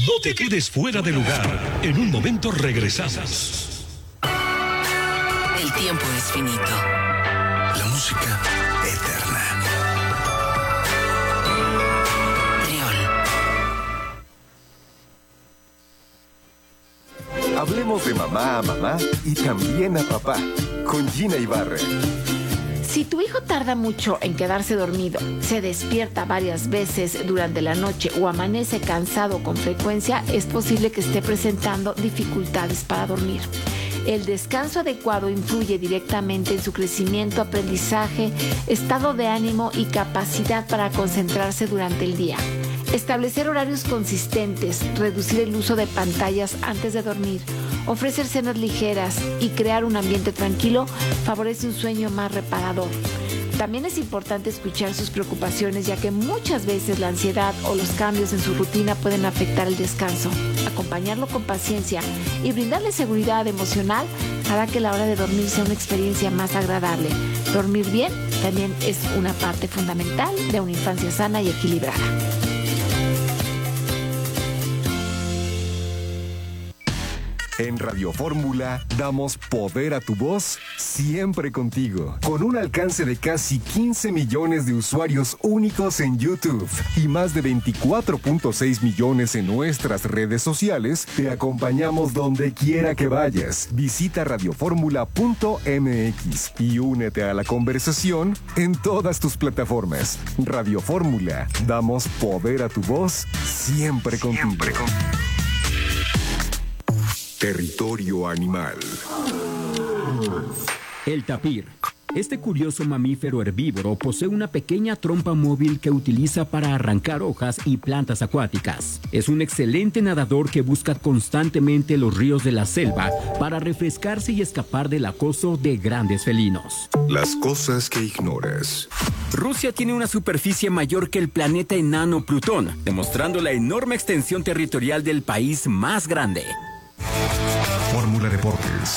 No te quedes fuera de lugar. En un momento regresamos. El tiempo es finito. La música eterna. Trión. Hablemos de mamá a mamá y también a papá. Con Gina Ibarra. Si tu hijo tarda mucho en quedarse dormido, se despierta varias veces durante la noche o amanece cansado con frecuencia, es posible que esté presentando dificultades para dormir. El descanso adecuado influye directamente en su crecimiento, aprendizaje, estado de ánimo y capacidad para concentrarse durante el día. Establecer horarios consistentes, reducir el uso de pantallas antes de dormir, ofrecer cenas ligeras y crear un ambiente tranquilo favorece un sueño más reparador. También es importante escuchar sus preocupaciones, ya que muchas veces la ansiedad o los cambios en su rutina pueden afectar el descanso. Acompañarlo con paciencia y brindarle seguridad emocional hará que la hora de dormir sea una experiencia más agradable. Dormir bien también es una parte fundamental de una infancia sana y equilibrada. En Radio Fórmula damos poder a tu voz siempre contigo. Con un alcance de casi 15 millones de usuarios únicos en YouTube y más de 24.6 millones en nuestras redes sociales, te acompañamos donde quiera que vayas. Visita radioformula.mx y únete a la conversación en todas tus plataformas. Radio Fórmula, damos poder a tu voz siempre contigo. Territorio animal. El tapir. Este curioso mamífero herbívoro posee una pequeña trompa móvil que utiliza para arrancar hojas y plantas acuáticas. Es un excelente nadador que busca constantemente los ríos de la selva para refrescarse y escapar del acoso de grandes felinos. Las cosas que ignoras. Rusia tiene una superficie mayor que el planeta enano Plutón, demostrando la enorme extensión territorial del país más grande. Fórmula Deportes.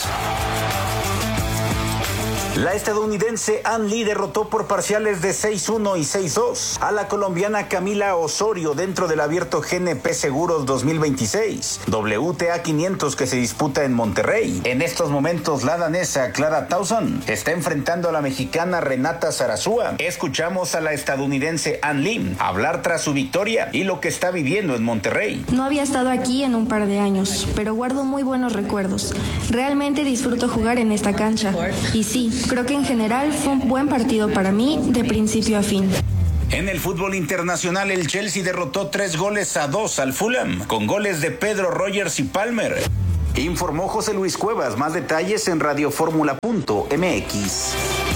La estadounidense Ann Lee derrotó por parciales de 6-1 y 6-2 a la colombiana Camila Osorio dentro del abierto GNP Seguros 2026, WTA 500 que se disputa en Monterrey. En estos momentos la danesa Clara Tauson está enfrentando a la mexicana Renata Zarazúa. Escuchamos a la estadounidense Ann Lee hablar tras su victoria y lo que está viviendo en Monterrey. No había estado aquí en un par de años, pero guardo muy buenos recuerdos. Realmente disfruto jugar en esta cancha. Y sí, creo que en general fue un buen partido para mí, de principio a fin. En el fútbol internacional, el Chelsea derrotó 3-2 al Fulham, con goles de Pedro, Rogers y Palmer. Informó José Luis Cuevas. Más detalles en radioformula.mx.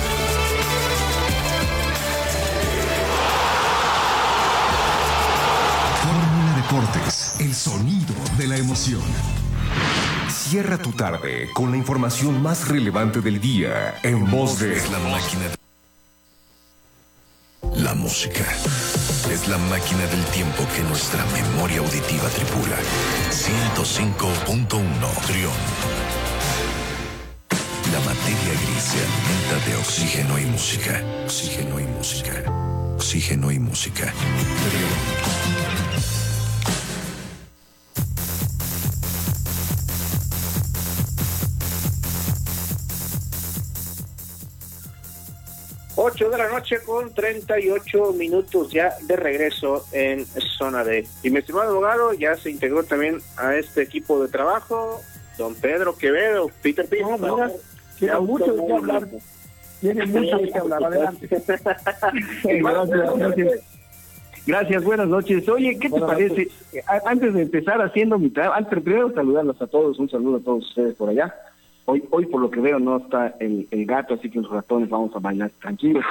Fórmula Deportes, el sonido de la emoción. Cierra tu tarde con la información más relevante del día en voz de La máquina. La música es la máquina del tiempo que nuestra memoria auditiva tripula. 105.1 Trión. La materia gris se alimenta de oxígeno y música. Oxígeno y música. Oxígeno y música. Trión. 8 de la noche con 38 minutos ya de regreso en Zona D. Y mi estimado abogado ya se integró también a este equipo de trabajo, don Pedro Quevedo. Peter P. Tiene mucho de qué hablar. Tiene mucho de qué hablar. Adelante. Gracias, buenas noches. Oye, ¿qué te parece? Antes de empezar haciendo mi trabajo, primero saludarlos a todos, un saludo a todos ustedes por allá. Hoy por lo que veo no está el gato, así que los ratones vamos a bailar tranquilos.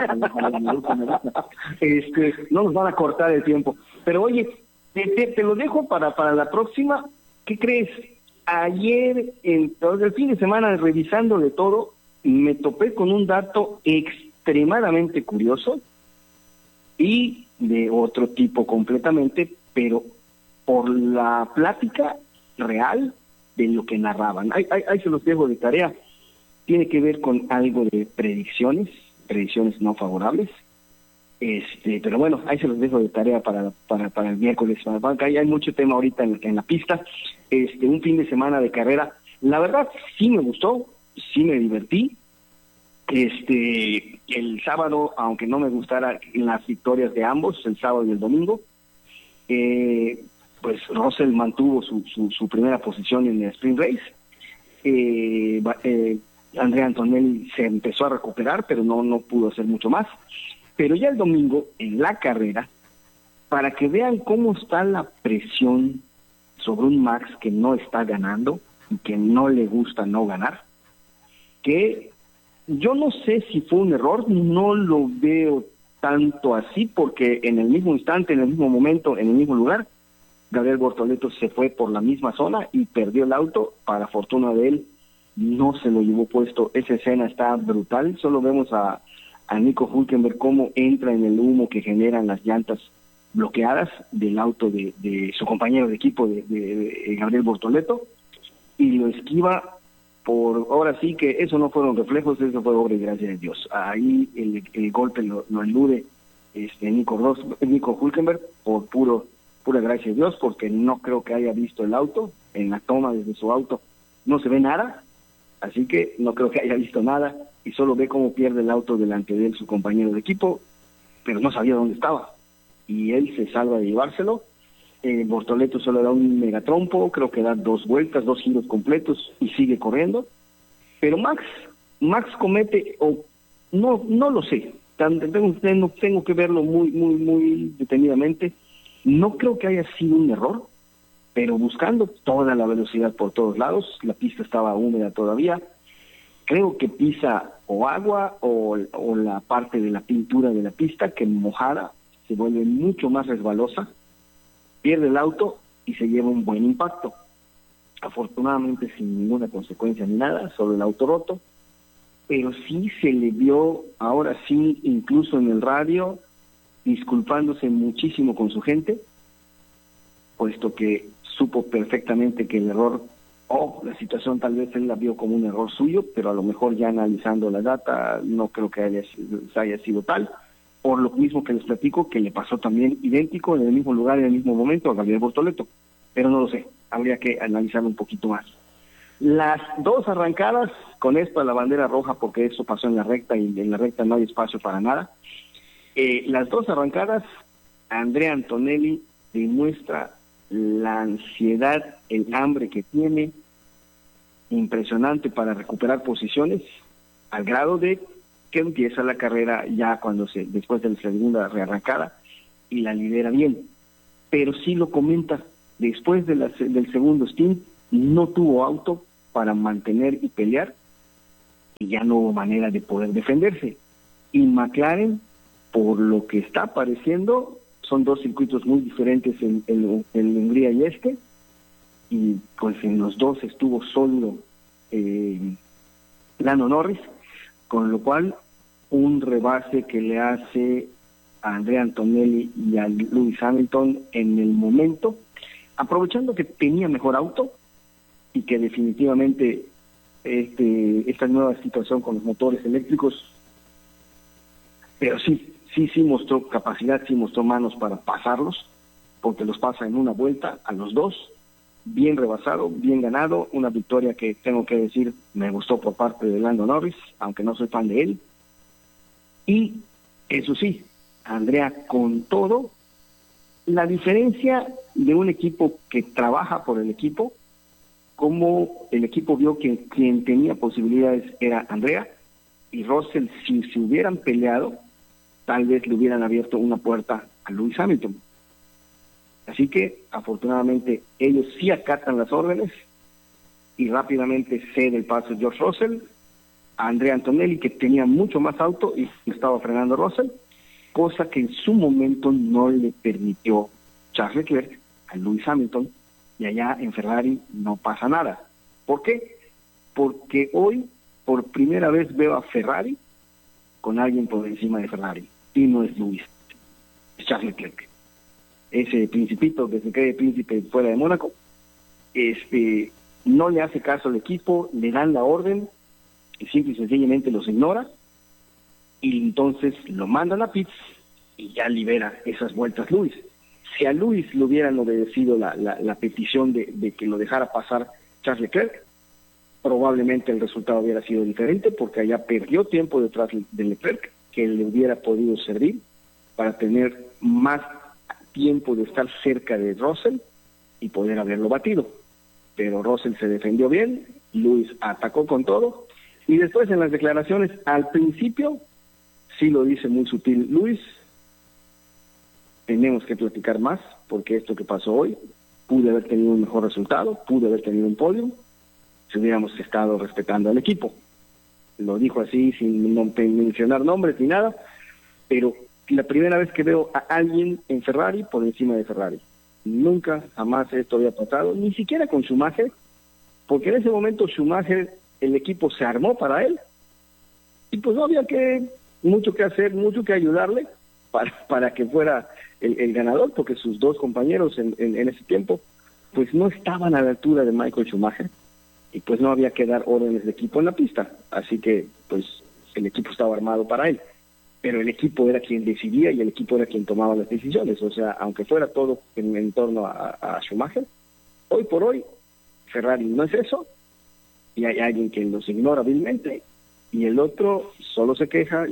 No nos van a cortar el tiempo. Pero oye, te lo dejo para la próxima. ¿Qué crees? Ayer, el fin de semana, revisando de todo, me topé con un dato extremadamente curioso y de otro tipo completamente, pero por la plática real de lo que narraban. Ahí se los dejo de tarea. Tiene que ver con algo de predicciones no favorables, Pero bueno, ahí se los dejo de tarea para el miércoles. Hay mucho tema ahorita en la pista. Un fin de semana de carrera. La verdad, sí me gustó, sí me divertí. El sábado, aunque no me gustara las victorias de ambos, el sábado y el domingo, pues Russell mantuvo su primera posición en el sprint race. Andrea Antonelli se empezó a recuperar, pero no pudo hacer mucho más. Pero ya el domingo, en la carrera, para que vean cómo está la presión sobre un Max que no está ganando y que no le gusta no ganar, que yo no sé si fue un error, no lo veo tanto así, porque en el mismo instante, en el mismo momento, en el mismo lugar, Gabriel Bortoleto se fue por la misma zona y perdió el auto. Para fortuna de él, no se lo llevó puesto. Esa escena está brutal. Solo vemos a Nico Hülkenberg cómo entra en el humo que generan las llantas bloqueadas del auto de su compañero de equipo, de Gabriel Bortoleto, y lo esquiva. Ahora sí que eso no fueron reflejos, eso fue obra y gracia de Dios. Ahí el golpe lo elude Nico Hülkenberg por pura gracia de Dios, porque no creo que haya visto el auto. En la toma desde su auto no se ve nada, así que no creo que haya visto nada, y solo ve cómo pierde el auto delante de él su compañero de equipo, pero no sabía dónde estaba, y él se salva de llevárselo. Bortoleto solo da un megatrompo, creo que da 2 vueltas, 2 giros completos y sigue corriendo. Pero Max comete, no lo sé, tengo que verlo muy detenidamente. No creo que haya sido un error, pero buscando toda la velocidad por todos lados, la pista estaba húmeda todavía. Creo que pisa o agua o la parte de la pintura de la pista, que mojada se vuelve mucho más resbalosa, pierde el auto y se lleva un buen impacto. Afortunadamente sin ninguna consecuencia ni nada, solo el auto roto, pero sí se le vio, ahora sí, incluso en el radio, disculpándose muchísimo con su gente, puesto que supo perfectamente que el error, la situación tal vez él la vio como un error suyo, pero a lo mejor ya analizando la data, no creo que haya sido tal. Por lo mismo que les platico, que le pasó también idéntico, en el mismo lugar, en el mismo momento, a Gabriel Bortoleto. Pero no lo sé, habría que analizarlo un poquito más. Las 2 arrancadas, con esto a la bandera roja, porque eso pasó en la recta, y en la recta no hay espacio para nada. Las 2 arrancadas, Andrea Antonelli demuestra la ansiedad, el hambre que tiene, impresionante para recuperar posiciones, al grado de que empieza la carrera ya después de la segunda rearrancada, y la lidera bien. Pero sí lo comenta, después del segundo stint no tuvo auto para mantener y pelear, y ya no hubo manera de poder defenderse. Y McLaren, por lo que está pareciendo, son 2 circuitos muy diferentes en Hungría y y pues en los 2 estuvo sólido Lando Norris, con lo cual un rebase que le hace a Andrea Antonelli y a Lewis Hamilton en el momento, aprovechando que tenía mejor auto y que definitivamente esta nueva situación con los motores eléctricos, pero sí mostró capacidad, sí mostró manos para pasarlos, porque los pasa en una vuelta a los 2, bien rebasado, bien ganado, una victoria que tengo que decir me gustó por parte de Lando Norris, aunque no soy fan de él. Y eso sí, Andrea con todo, la diferencia de un equipo que trabaja por el equipo, como el equipo vio que quien tenía posibilidades era Andrea, y Russell, si se hubieran peleado, tal vez le hubieran abierto una puerta a Lewis Hamilton. Así que, afortunadamente, ellos sí acatan las órdenes y rápidamente cede el paso a George Russell, a Andrea Antonelli, que tenía mucho más auto y estaba frenando a Russell, cosa que en su momento no le permitió Charles Leclerc a Lewis Hamilton, y allá en Ferrari no pasa nada. ¿Por qué? Porque hoy, por primera vez, veo a Ferrari con alguien por encima de Ferrari, y no es Lewis, es Charles Leclerc. Ese principito que se cree príncipe fuera de Mónaco, no le hace caso al equipo, le dan la orden, y simple y sencillamente los ignora, y entonces lo mandan a pits, y ya libera esas vueltas Luis. Si a Luis le hubieran obedecido la petición de que lo dejara pasar Charles Leclerc, probablemente el resultado hubiera sido diferente, porque allá perdió tiempo detrás de Leclerc que le hubiera podido servir para tener más tiempo de estar cerca de Russell y poder haberlo batido. Pero Russell se defendió bien, Luis atacó con todo, y después en las declaraciones, al principio, sí lo dice muy sutil Luis: tenemos que platicar más, porque esto que pasó hoy, pude haber tenido un mejor resultado, pude haber tenido un podio, si hubiéramos estado respetando al equipo. Lo dijo así, sin mencionar nombres ni nada, pero la primera vez que veo a alguien en Ferrari por encima de Ferrari. Nunca, jamás esto había pasado, ni siquiera con Schumacher, porque en ese momento Schumacher, el equipo se armó para él, y pues no había mucho que hacer, mucho que ayudarle para que fuera el ganador, porque sus dos compañeros en ese tiempo pues no estaban a la altura de Michael Schumacher, y pues no había que dar órdenes de equipo en la pista, así que pues el equipo estaba armado para él, pero el equipo era quien decidía y el equipo era quien tomaba las decisiones. O sea, aunque fuera todo en torno a Schumacher, hoy por hoy Ferrari no es eso, y hay alguien que los ignora hábilmente, y el otro solo se queja,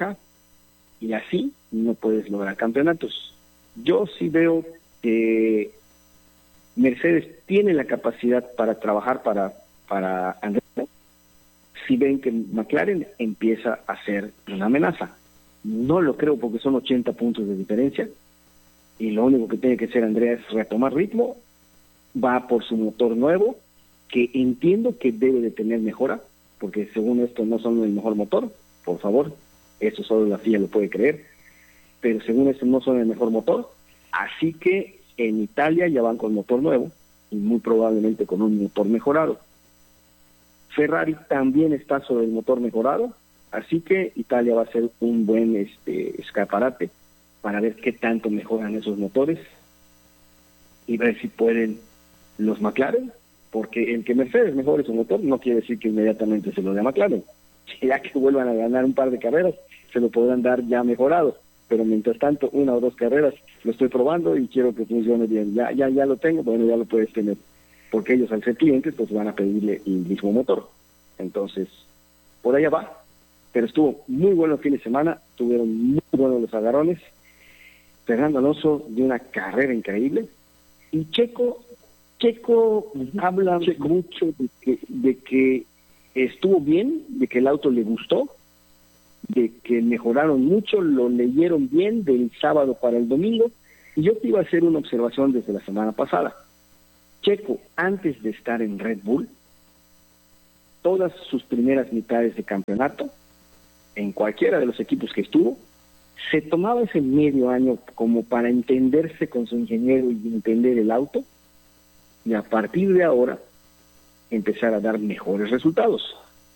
y así no puedes lograr campeonatos. Yo sí veo que Mercedes tiene la capacidad para trabajar para Andrea, si ven que McLaren empieza a ser una amenaza. No lo creo, porque son 80 puntos de diferencia, y lo único que tiene que hacer Andrea es retomar ritmo, va por su motor nuevo, que entiendo que debe de tener mejora, porque según esto no son el mejor motor, por favor, eso solo la FIA lo puede creer, pero según esto no son el mejor motor, así que en Italia ya van con motor nuevo, y muy probablemente con un motor mejorado. Ferrari también está sobre el motor mejorado, así que Italia va a ser un buen escaparate para ver qué tanto mejoran esos motores y ver si pueden los McLaren, porque el que Mercedes mejore su motor no quiere decir que inmediatamente se lo dé a McLaren. Ya que vuelvan a ganar un par de carreras, se lo podrán dar ya mejorado, pero mientras tanto, 1 o 2 carreras lo estoy probando y quiero que funcione bien. Ya lo tengo, bueno, ya lo puedes tener, porque ellos, al ser clientes, pues van a pedirle el mismo motor. Entonces, por allá va. Pero estuvo muy bueno el fin de semana, tuvieron muy buenos los agarrones. Fernando Alonso dio una carrera increíble, y Checo habla mucho de que estuvo bien, de que el auto le gustó, de que mejoraron mucho, lo leyeron bien del sábado para el domingo. Y yo te iba a hacer una observación desde la semana pasada. Checo, antes de estar en Red Bull, todas sus primeras mitades de campeonato, en cualquiera de los equipos que estuvo, se tomaba ese medio año como para entenderse con su ingeniero y entender el auto, y a partir de ahora empezar a dar mejores resultados.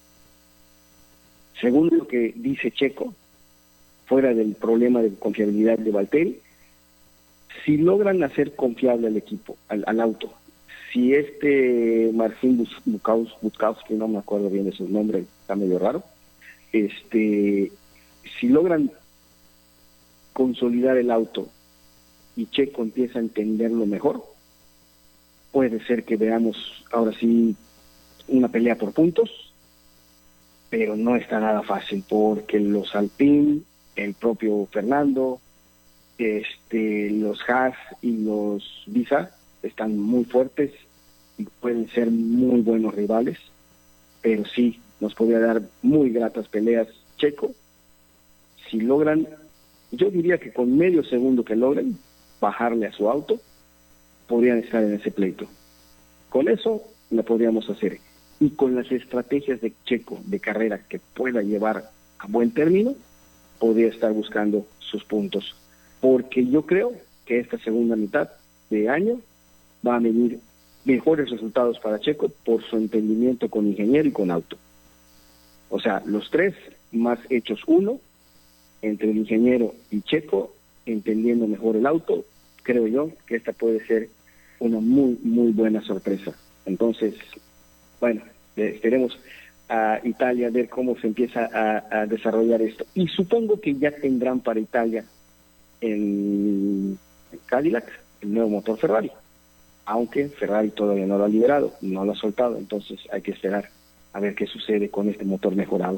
Según lo que dice Checo, fuera del problema de confiabilidad de Valtteri, si logran hacer confiable al equipo, al auto, si Marcin Bukowski, no me acuerdo bien de su nombre, está medio raro, si logran consolidar el auto y Checo empieza a entenderlo mejor, puede ser que veamos ahora sí una pelea por puntos, pero no está nada fácil, porque los Alpine, el propio Fernando, los Haas y los Visa están muy fuertes y pueden ser muy buenos rivales, pero sí nos podría dar muy gratas peleas Checo si logran. Yo diría que con medio segundo que logren bajarle a su auto, podrían estar en ese pleito. Con eso la podríamos hacer. Y con las estrategias de Checo de carrera que pueda llevar a buen término, podría estar buscando sus puntos. Porque yo creo que esta segunda mitad de año va a venir mejores resultados para Checo por su entendimiento con ingeniero y con auto. O sea, los tres más hechos uno, entre el ingeniero y Checo, entendiendo mejor el auto, creo yo que esta puede ser una muy, muy buena sorpresa. Entonces, bueno, esperemos a Italia ver cómo se empieza a desarrollar esto. Y supongo que ya tendrán para Italia en Cadillac el nuevo motor Ferrari, aunque Ferrari todavía no lo ha liberado, no lo ha soltado, entonces hay que esperar a ver qué sucede con este motor mejorado.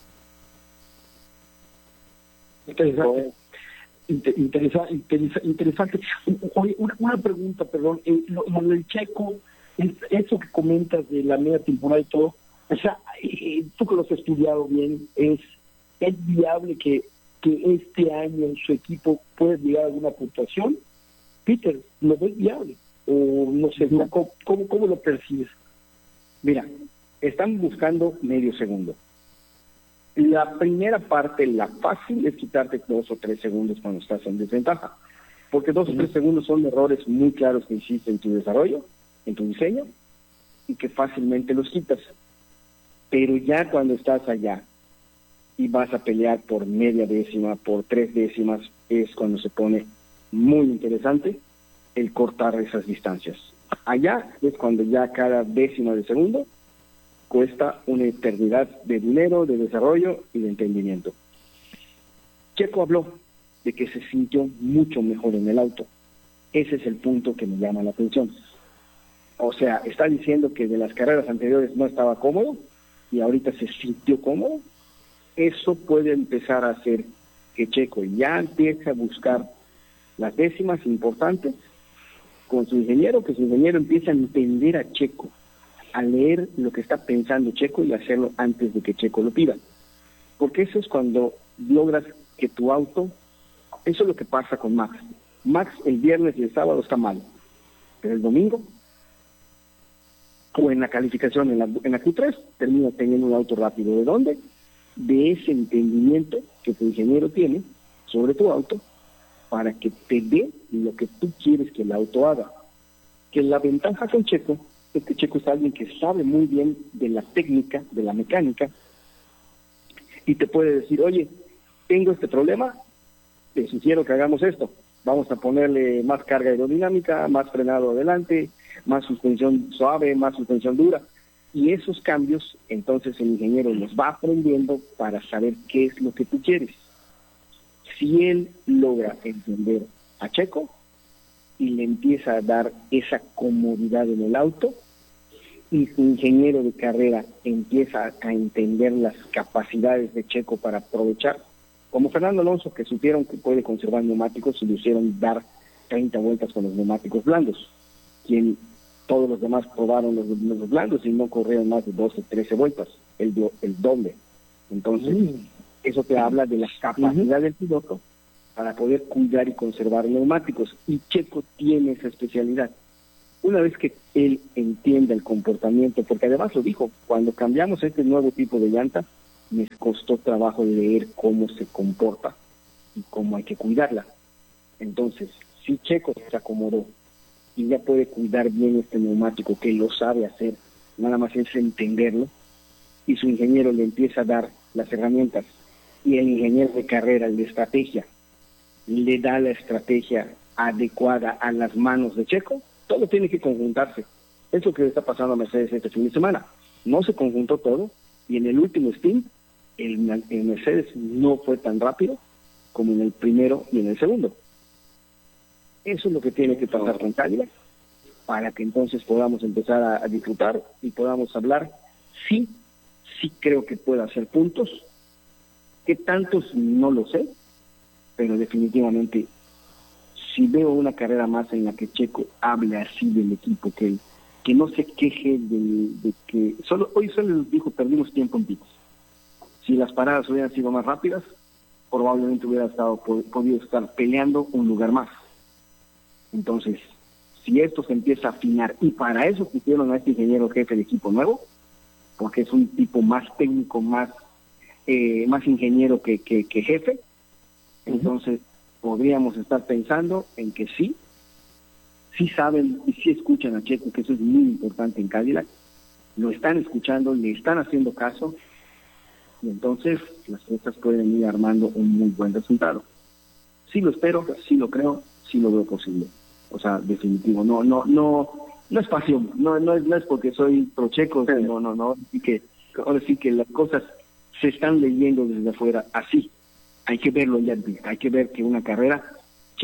Interesante. Oye, una pregunta, perdón, lo del Checo, eso que comentas de la media temporada y todo, o sea, tú que lo has estudiado bien, ¿es viable que este año su equipo pueda llegar a alguna puntuación? Peter, ¿lo ves viable? O no sé, ¿cómo lo percibes? Mira, están buscando medio segundo. La primera parte, la fácil, es quitarte 2 o 3 segundos cuando estás en desventaja, porque 2 o 3 segundos son errores muy claros que hiciste en tu desarrollo, en tu diseño, y que fácilmente los quitas. Pero ya cuando estás allá y vas a pelear por media décima, por 3 décimas, es cuando se pone muy interesante el cortar esas distancias. Allá es cuando ya cada décima de segundo cuesta una eternidad de dinero, de desarrollo y de entendimiento. Checo habló de que se sintió mucho mejor en el auto. Ese es el punto que me llama la atención. O sea, está diciendo que de las carreras anteriores no estaba cómodo y ahorita se sintió cómodo. Eso puede empezar a hacer que Checo ya empiece a buscar las décimas importantes con su ingeniero, que su ingeniero empiece a entender a Checo, a leer lo que está pensando Checo y hacerlo antes de que Checo lo pida. Porque eso es cuando logras que tu auto, eso es lo que pasa con Max. Max el viernes y el sábado está mal, pero el domingo, o en la calificación en la Q3, termina teniendo un auto rápido. ¿De dónde? De ese entendimiento que tu ingeniero tiene sobre tu auto para que te dé lo que tú quieres que el auto haga. Que la ventaja con Checo es que Checo es alguien que sabe muy bien de la técnica, de la mecánica, y te puede decir, oye, tengo este problema, te sugiero que hagamos esto. Vamos a ponerle más carga aerodinámica, más frenado adelante, más suspensión suave, más suspensión dura. Y esos cambios, entonces el ingeniero los va aprendiendo para saber qué es lo que tú quieres. Si él logra entender a Checo y le empieza a dar esa comodidad en el auto, y su ingeniero de carrera empieza a entender las capacidades de Checo para aprovechar, como Fernando Alonso, que supieron que puede conservar neumáticos y le hicieron dar 30 vueltas con los neumáticos blandos, quien todos los demás probaron los blandos y no corrieron más de 12, 13 vueltas, el doble. Entonces, eso te habla de la capacidad del piloto para poder cuidar y conservar neumáticos, y Checo tiene esa especialidad. Una vez que él entienda el comportamiento, porque además lo dijo, cuando cambiamos este nuevo tipo de llanta, me costó trabajo leer cómo se comporta y cómo hay que cuidarla. Entonces, si Checo se acomodó y ya puede cuidar bien este neumático, que lo sabe hacer, nada más es entenderlo, y su ingeniero le empieza a dar las herramientas, y el ingeniero de carrera, el de estrategia, le da la estrategia adecuada a las manos de Checo, todo tiene que conjuntarse. Es lo que le está pasando a Mercedes este fin de semana. No se conjuntó todo, y en el último stint, el Mercedes no fue tan rápido como en el primero y en el segundo. Eso es lo que tiene que pasar con Cadillac, para que entonces podamos empezar a disfrutar y podamos hablar. Sí creo que pueda hacer puntos. ¿Qué tantos? No lo sé, pero definitivamente si veo una carrera más en la que Checo hable así del equipo, que no se queje de que hoy solo les dijo, perdimos tiempo en pits. Si las paradas hubieran sido más rápidas, probablemente hubiera podido estar peleando un lugar más. Entonces, si esto se empieza a afinar, y para eso pusieron a este ingeniero jefe de equipo nuevo, porque es un tipo más técnico, más ingeniero que jefe, entonces podríamos estar pensando en que sí saben y sí escuchan a Checo, que eso es muy importante en Cadillac, lo están escuchando, le están haciendo caso, y entonces las cosas pueden ir armando un muy buen resultado. Sí lo espero, sí lo creo, sí lo veo posible. O sea, definitivo, no es pasión, no es porque soy pro Checo, no, ahora sí que las cosas se están leyendo desde afuera así. Hay que verlo ya, hay que ver que una carrera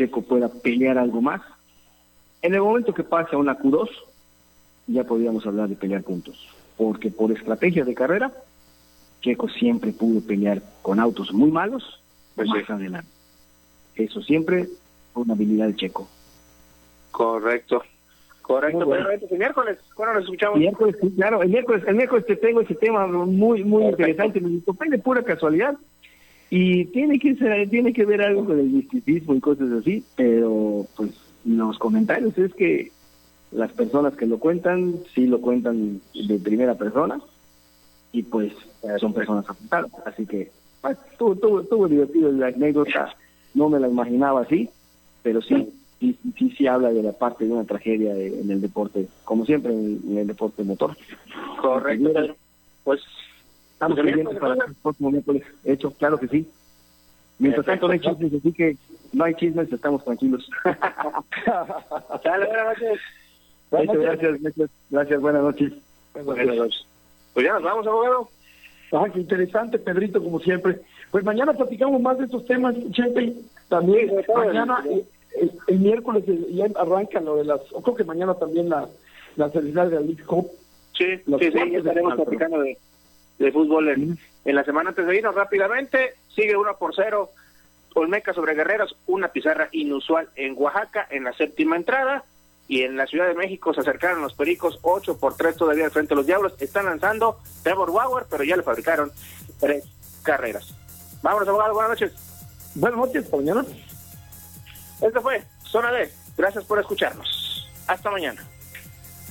Checo pueda pelear algo más. En el momento que pase a una Q2, ya podríamos hablar de pelear puntos, porque por estrategia de carrera, Checo siempre pudo pelear con autos muy malos, pues más adelante. Eso siempre fue una habilidad de Checo. Correcto. Pero el miércoles, ¿cuándo nos escuchamos? Miércoles, sí, claro, el miércoles te tengo ese tema muy interesante, me topé de pura casualidad, y tiene que ver algo con el misticismo y cosas así, pero pues los comentarios es que las personas que lo cuentan, sí lo cuentan de primera persona, y pues son personas afectadas, así que pues, estuvo divertido la anécdota, no me la imaginaba así, pero sí habla de la parte de una tragedia en el deporte, como siempre en el deporte motor. Correcto. Pues estamos pendientes para el próximo miércoles. Hecho, claro que sí. Mientras tanto no hay chismes, así que no hay chismes, estamos tranquilos. Dale, buenas noches. Gracias, buenas noches. Buenas noches. Pues ya nos vamos, abogado. Qué interesante, Pedrito, como siempre. Pues mañana platicamos más de estos temas, Chepe. También mañana, el miércoles ya arranca lo de creo que mañana también la felicidad de la League Cup. Sí, ya estaremos platicando de fútbol en la semana. Antes de irnos rápidamente, sigue 1-0 Olmeca sobre Guerreros, una pizarra inusual en Oaxaca en la séptima entrada, y en la Ciudad de México se acercaron los Pericos 8-3 todavía al frente de los Diablos. Están lanzando Trevor Bauer, pero ya le fabricaron 3 carreras. Vámonos, abogado, buenas noches. Buenas noches, por mañana. Esto fue Zona D. Gracias por escucharnos. Hasta mañana.